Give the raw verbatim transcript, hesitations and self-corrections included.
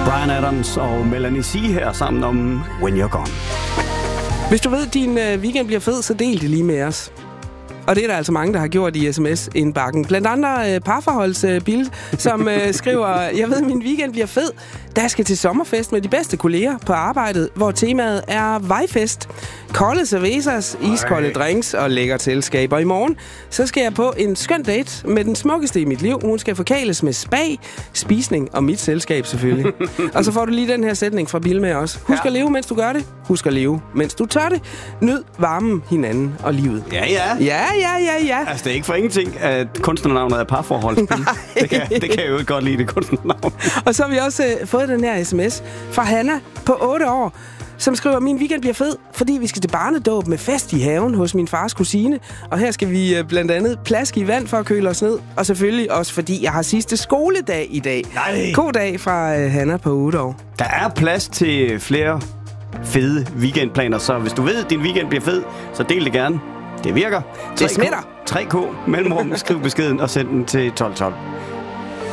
Bryan Adams og Melanie C her sammen om When You're Gone. Hvis du ved, at din øh, weekend bliver fed, så del det lige med os. Og det er der altså mange, der har gjort i sms-indbakken. Blandt andre øh, parforholdsbil, øh, som øh, skriver, jeg ved, at min weekend bliver fed, da jeg skal til sommerfest med de bedste kolleger på arbejdet, hvor temaet er vejfest. Kolde cervezas, iskolde drinks og lækker selskaber. I morgen så skal jeg på en skøn date med den smukkeste i mit liv. Hun skal forkæles med spag, spisning og mit selskab selvfølgelig. Og så får du lige den her sætning fra Bill med os. Husk ja. at leve, mens du gør det. Husk at leve, mens du tør det. Nyd varmen, hinanden og livet. Ja, ja. Ja, ja, ja, ja. Altså, det er ikke for ingenting, at kunstnernavnet er parforholdsbil. det, kan, det kan jeg jo godt lide, det kunstnernavn. Og så har vi også øh, fået den her sms fra Hanna på otte år, som skriver, min weekend bliver fed, fordi vi skal til barnedåb med fest i haven hos min fars kusine. Og her skal vi øh, blandt andet plaske i vand for at køle os ned. Og selvfølgelig også, fordi jeg har sidste skoledag i dag. Nej. God dag fra øh, Hanna på otte år. Der er plads til flere fede weekendplaner, så hvis du ved, at din weekend bliver fed, så del det gerne. Det virker. Det smitter. tre K mellemrum, skriv beskeden og send den til tolv tolv.